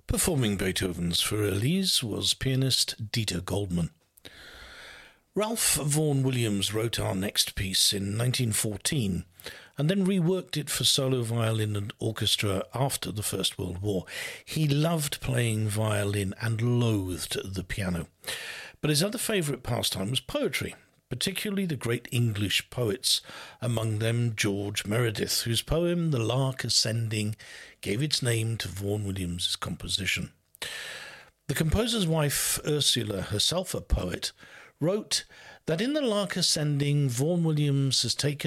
Performing Beethoven's Fur-Elise was pianist Dieter Goldman. Ralph Vaughan Williams wrote our next piece in 1914 and then reworked it for solo violin and orchestra after the First World War. He loved playing violin and loathed the piano. But his other favourite pastime was poetry, particularly the great English poets, among them George Meredith, whose poem The Lark Ascending gave its name to Vaughan Williams' composition. The composer's wife, Ursula, herself a poet, wrote that in The Lark Ascending, Vaughan Williams has taken